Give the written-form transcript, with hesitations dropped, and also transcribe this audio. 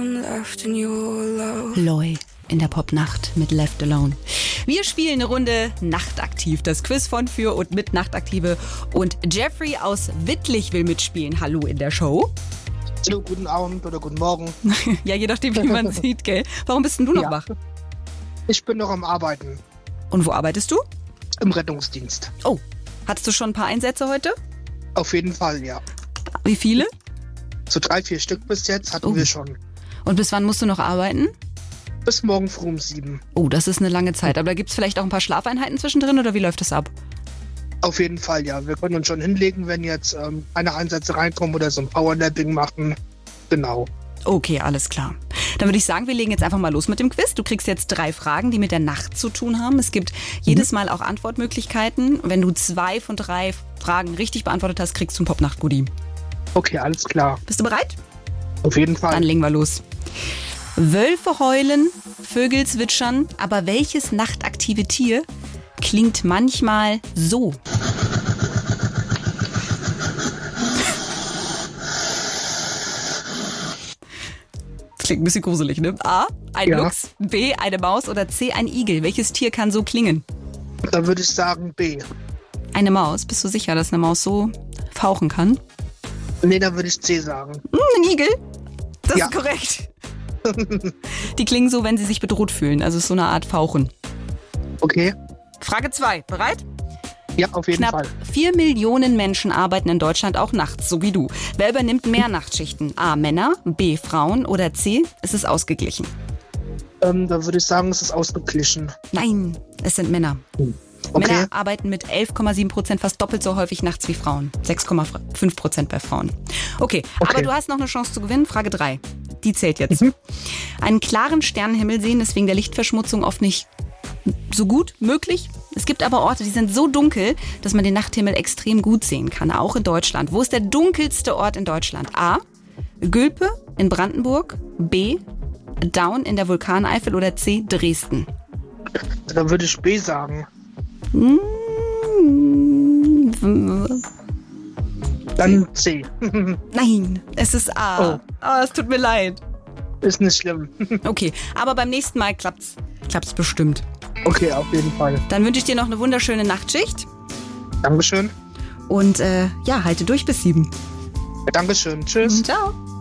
Loi in der Popnacht mit Left Alone. Wir spielen eine Runde Nachtaktiv. Das Quiz von, für und mit Nachtaktive. Und Jeffrey aus Wittlich will mitspielen. Hallo in der Show. Hallo, guten Abend oder guten Morgen. Ja, je nachdem, wie man sieht, gell? Warum bist denn du noch wach? Ich bin noch am Arbeiten. Und wo arbeitest du? Im Rettungsdienst. Oh, hattest du schon ein paar Einsätze heute? Auf jeden Fall, ja. Wie viele? So 3-4 Stück bis jetzt hatten wir schon. Und bis wann musst du noch arbeiten? Bis morgen früh um 7. Oh, das ist eine lange Zeit. Aber da gibt es vielleicht auch ein paar Schlafeinheiten zwischendrin oder wie läuft das ab? Auf jeden Fall, ja. Wir können uns schon hinlegen, wenn jetzt eine Einsätze reinkommen oder so ein Powernapping machen. Genau. Okay, alles klar. Dann würde ich sagen, wir legen jetzt einfach mal los mit dem Quiz. Du kriegst jetzt 3 Fragen, die mit der Nacht zu tun haben. Es gibt jedes Mal auch Antwortmöglichkeiten. Wenn du 2 von 3 Fragen richtig beantwortet hast, kriegst du ein Popnacht-Goodie. Okay, alles klar. Bist du bereit? Auf jeden Fall. Dann legen wir los. Wölfe heulen, Vögel zwitschern, aber welches nachtaktive Tier klingt manchmal so? Klingt ein bisschen gruselig, ne? A, ein Luchs, B, eine Maus oder C, ein Igel. Welches Tier kann so klingen? Dann würde ich sagen B. Eine Maus? Bist du sicher, dass eine Maus so fauchen kann? Nee, dann würde ich C sagen. Ein Igel? Das ist korrekt. Die klingen so, wenn sie sich bedroht fühlen. Also es ist so eine Art Fauchen. Okay. Frage 2. Bereit? Ja, auf jeden Fall. Knapp 4 Millionen Menschen arbeiten in Deutschland auch nachts, so wie du. Wer übernimmt mehr Nachtschichten? A, Männer, B, Frauen oder C, ist es ausgeglichen? Da würde ich sagen, es ist ausgeglichen. Nein, es sind Männer. Okay. Männer arbeiten mit 11,7% fast doppelt so häufig nachts wie Frauen. 6,5% bei Frauen. Okay, aber du hast noch eine Chance zu gewinnen. Frage 3. Die zählt jetzt. Einen klaren Sternenhimmel sehen ist wegen der Lichtverschmutzung oft nicht so gut möglich. Es gibt aber Orte, die sind so dunkel, dass man den Nachthimmel extrem gut sehen kann, auch in Deutschland. Wo ist der dunkelste Ort in Deutschland? A, Gülpe in Brandenburg, B, Daun in der Vulkaneifel oder C, Dresden? Dann würde ich B sagen. Dann C. Nein, es ist A. Oh, es tut mir leid. Ist nicht schlimm. Okay, aber beim nächsten Mal klappt's bestimmt. Okay, auf jeden Fall. Dann wünsche ich dir noch eine wunderschöne Nachtschicht. Dankeschön. Und halte durch bis 7. Dankeschön. Tschüss. Ciao.